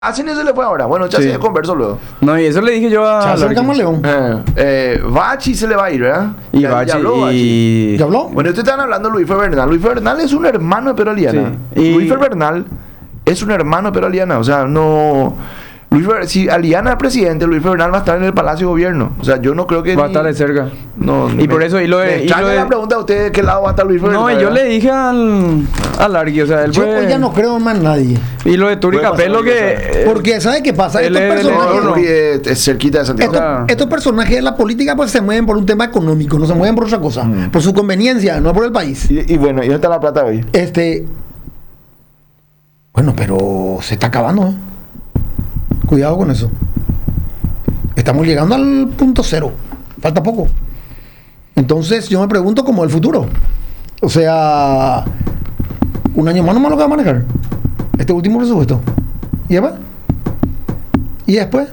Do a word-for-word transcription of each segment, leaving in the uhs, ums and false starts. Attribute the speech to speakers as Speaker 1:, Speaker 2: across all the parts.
Speaker 1: Hacen eso le fue ahora. Bueno, ya
Speaker 2: Sí.
Speaker 1: se conversó luego.
Speaker 2: No, y eso le dije yo a
Speaker 3: Chazo el
Speaker 2: Larkin.
Speaker 3: camaleón.
Speaker 1: Eh, eh, Bachi se le va a ir, ¿verdad?
Speaker 2: Y
Speaker 1: Ya- ya
Speaker 2: Bachi,
Speaker 1: habló Bachi.
Speaker 2: y...
Speaker 3: ¿Ya habló?
Speaker 1: Bueno, ustedes están hablando de Luis Fer Bernal. Luis Fer Bernal es un hermano de Pedro Aliana.
Speaker 2: Sí. Y-
Speaker 1: Luis Fer Bernal es un hermano de Pedro Aliana. O sea, no... Luis Fer, si Aliana es presidente, Luis Fer Bernal va a estar en el Palacio de Gobierno. O sea, yo no creo que...
Speaker 2: Va a
Speaker 1: ni-
Speaker 2: estar de cerca.
Speaker 1: No,
Speaker 2: Y
Speaker 1: me-
Speaker 2: por eso, y lo de-
Speaker 1: me
Speaker 2: y
Speaker 1: extraña
Speaker 2: lo de-
Speaker 1: la pregunta de ustedes de qué lado va a estar Luis Fer
Speaker 2: No,
Speaker 1: Bernal.
Speaker 2: y yo
Speaker 1: ¿verdad?
Speaker 2: le dije al, al Larky, o sea, él
Speaker 3: Yo
Speaker 2: fue...
Speaker 3: hoy ya no creo en más nadie.
Speaker 2: Y lo de Turi
Speaker 1: Puede pasar
Speaker 2: Capello
Speaker 1: cualquier
Speaker 2: que...
Speaker 1: cosa.
Speaker 2: eh,
Speaker 3: Porque, ¿sabes qué pasa?
Speaker 2: él
Speaker 3: Estos
Speaker 2: es el
Speaker 3: personajes,
Speaker 2: entorno.
Speaker 1: Luis es, es cerquita de Santiago.
Speaker 3: estos,
Speaker 2: sea-
Speaker 3: estos personajes de la política pues se mueven por un tema económico, no se mueven por otra cosa. Por su conveniencia, no por el país.
Speaker 1: Y, y bueno, ¿y dónde está la plata hoy?
Speaker 3: Este. Bueno, pero se está acabando, ¿eh? Cuidado con eso. Estamos llegando al punto cero. Falta poco. Entonces yo me pregunto cómo es el futuro. O sea, un año más no me lo va a manejar. Este último presupuesto. ¿Y después? ¿Y después?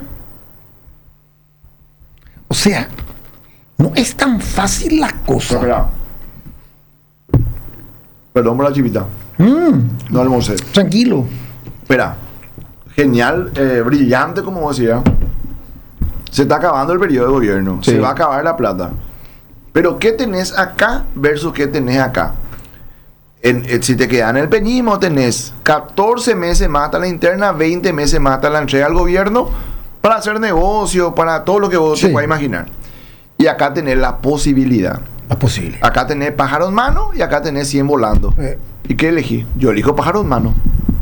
Speaker 3: O sea, no es tan fácil la cosa.
Speaker 1: Espera. Perdón por la chivita.
Speaker 3: Mm,
Speaker 1: No almorcé.
Speaker 3: tranquilo.
Speaker 1: Espera. Genial, eh, brillante, como vos decías. Se está acabando el periodo de gobierno.
Speaker 2: Sí.
Speaker 1: Se va a acabar la plata. Pero ¿qué tenés acá versus qué tenés acá? En, eh, si te quedan en el peñismo, tenés catorce meses más hasta la interna, veinte meses más hasta la entrega al gobierno para hacer negocio, para todo lo que vos te
Speaker 3: Sí.
Speaker 1: puedas imaginar. Y acá tenés la posibilidad.
Speaker 3: Es posible.
Speaker 1: Acá tenés pájaros en mano y acá tenés cien volando.
Speaker 3: Eh.
Speaker 1: ¿Y qué elegí? Yo elijo pájaros en mano.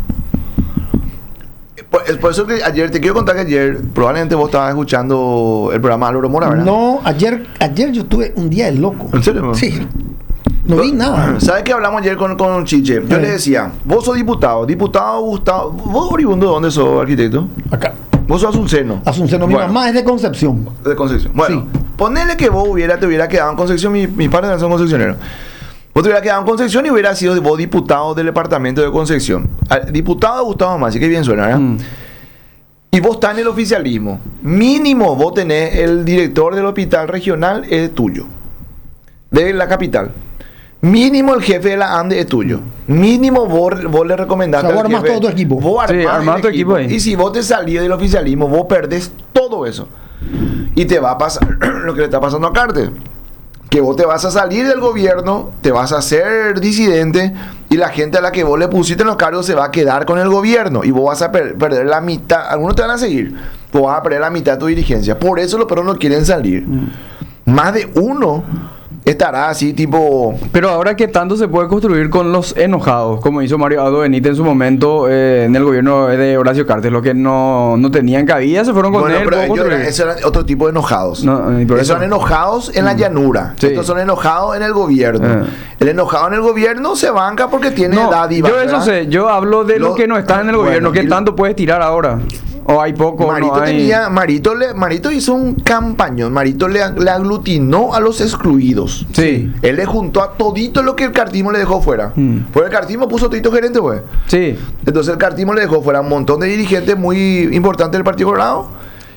Speaker 1: Por, es por eso que ayer, te quiero contar que ayer, probablemente vos estabas escuchando el programa de Álvaro Mora, ¿verdad?
Speaker 3: No, ayer, ayer yo tuve un día de loco.
Speaker 1: ¿En serio?
Speaker 3: Sí. No vi nada.
Speaker 1: ¿Sabes qué hablamos ayer con, con Chiche? Yo
Speaker 3: Eh.
Speaker 1: le decía, vos sos diputado, diputado Gustavo, vos oriundo de dónde sos, arquitecto?
Speaker 3: Acá.
Speaker 1: Vos sos Azuceno.
Speaker 3: Asunción, mi
Speaker 1: Bueno,
Speaker 3: mamá es de Concepción.
Speaker 1: de Concepción. Bueno,
Speaker 3: Sí.
Speaker 1: ponele que vos hubiera, te hubiera quedado en Concepción, mi- mis padres son concepcioneros. Vos te hubiera quedado en Concepción y hubiera sido vos diputado del departamento de Concepción. Al- Diputado de Gustavo Masi, que bien suena, ¿verdad?
Speaker 2: Mm.
Speaker 1: Y vos estás en el oficialismo. Mínimo vos tenés el director del hospital regional es tuyo. De la capital. Mínimo el jefe de la ANDE es tuyo. Mínimo vos, vos le recomendaste
Speaker 3: O sea, vos
Speaker 1: al
Speaker 3: armás
Speaker 1: jefe-
Speaker 3: todo tu equipo.
Speaker 1: Vos
Speaker 2: Sí,
Speaker 1: armás
Speaker 2: armás
Speaker 1: el
Speaker 2: tu equipo ahí.
Speaker 1: Y si vos te salís del oficialismo, vos perdés todo eso. Y te va a pasar lo que le está pasando a Carter. Que vos te vas a salir del gobierno, te vas a hacer disidente y la gente a la que vos le pusiste en los cargos se va a quedar con el gobierno y vos vas a per- perder la mitad, algunos te van a seguir, vos vas a perder la mitad de tu dirigencia. Por eso los perros no quieren salir. Más de uno estará así tipo...
Speaker 2: Pero ahora, ¿qué tanto se puede construir con los enojados? Como hizo Mario Aldo Benítez en su momento eh, en el gobierno de Horacio Cartes. Los que no, no tenían cabida se fueron con
Speaker 1: Bueno,
Speaker 2: él.
Speaker 1: pero
Speaker 2: puedo
Speaker 1: ellos
Speaker 2: construir.
Speaker 1: eran, esos eran otro tipo de enojados.
Speaker 2: No, y por
Speaker 1: Esos
Speaker 2: eso-
Speaker 1: son enojados en la llanura.
Speaker 2: Sí.
Speaker 1: Estos son enojados en el gobierno.
Speaker 2: Ah.
Speaker 1: El enojado en el gobierno se banca porque tiene
Speaker 2: No,
Speaker 1: dádiva.
Speaker 2: yo eso
Speaker 1: ¿verdad?
Speaker 2: sé. Yo hablo de
Speaker 1: Lo-
Speaker 2: los que no están en el
Speaker 1: bueno,
Speaker 2: gobierno. ¿Qué
Speaker 1: y-
Speaker 2: tanto puedes tirar ahora? ¿O hay poco?
Speaker 1: Marito
Speaker 2: no hay...
Speaker 1: tenía, Marito, le, Marito hizo un campañón. Marito le, le aglutinó a los excluidos.
Speaker 2: Sí.
Speaker 1: Él le juntó a todito lo que el cartismo le dejó fuera.
Speaker 2: Mm.
Speaker 1: Por el cartismo puso todito gerente, pues.
Speaker 2: Sí.
Speaker 1: Entonces el cartismo le dejó fuera un montón de dirigentes muy importantes del Partido Colorado.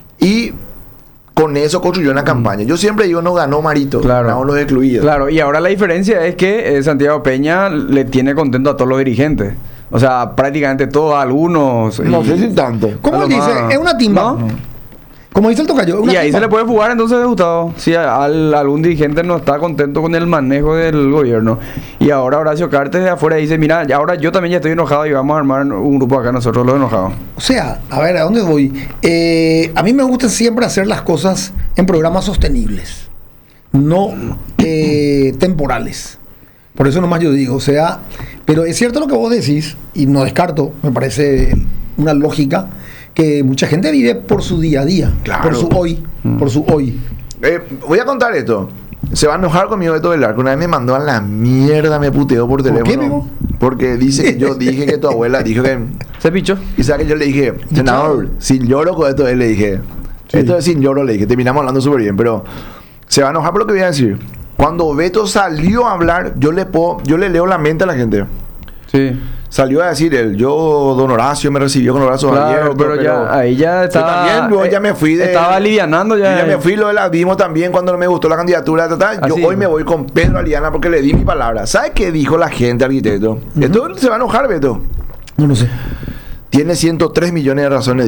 Speaker 1: Y con eso construyó una campaña. Yo siempre digo, no ganó Marito,
Speaker 2: Claro.
Speaker 1: ganaron los excluidos.
Speaker 2: Claro, y ahora la diferencia es que eh, Santiago Peña le tiene contento a todos los dirigentes. O sea, prácticamente todos, algunos.
Speaker 1: No
Speaker 2: y-
Speaker 1: sé si tanto.
Speaker 3: ¿Cómo
Speaker 2: A
Speaker 3: él
Speaker 2: lo
Speaker 3: dice?
Speaker 2: más-
Speaker 3: Es una timba.
Speaker 2: ¿No?
Speaker 3: Como dice el tocayo. es una
Speaker 2: Y ahí
Speaker 3: timba.
Speaker 2: se le puede jugar entonces, Gustavo. Si a- al- algún dirigente no está contento con el manejo del gobierno. Y ahora Horacio Cartes de afuera dice, mira, ya ahora yo también ya estoy enojado y vamos a armar un grupo acá nosotros los enojados.
Speaker 3: O sea, a ver, ¿a dónde voy? Eh, a mí me gusta siempre hacer las cosas en programas sostenibles, no eh, temporales. Por eso nomás yo digo, o sea, pero es cierto lo que vos decís, y no descarto, me parece una lógica, que mucha gente vive por su día a día,
Speaker 1: Claro.
Speaker 3: por su hoy, por su hoy.
Speaker 1: Eh, voy a contar esto. Se va a enojar conmigo Beto del Arco. Una vez me mandó a la mierda, me puteó por
Speaker 3: ¿Por qué,
Speaker 1: teléfono.
Speaker 3: amigo?
Speaker 1: Porque dice que yo dije que tu abuela dijo que...
Speaker 2: ¿Se pichó?
Speaker 1: Y sabe que yo le dije, senador, sin lloro con esto, él le dije.
Speaker 3: Sí.
Speaker 1: Esto es sin lloro, le dije. Terminamos hablando súper bien, pero se va a enojar por lo que voy a decir. Cuando Beto salió a hablar, yo le puedo, yo le leo la mente a la gente.
Speaker 2: Sí.
Speaker 1: Salió a decir él, yo, don Horacio, me recibió con los brazos
Speaker 2: Claro,
Speaker 1: abiertos.
Speaker 2: pero, ya, ahí ya
Speaker 1: Yo
Speaker 2: estaba...
Speaker 1: también, yo
Speaker 2: eh,
Speaker 1: ya me fui de...
Speaker 2: Estaba alivianando ya.
Speaker 1: Yo ya me fui lo del abismo también cuando no me gustó la candidatura. ta, ta. Yo
Speaker 2: Así.
Speaker 1: hoy me voy con Pedro Aliana porque le di mi palabra. ¿Sabe qué dijo la gente, arquitecto? Esto se va a enojar, Beto.
Speaker 3: No lo sé.
Speaker 1: Tiene ciento tres millones de razones.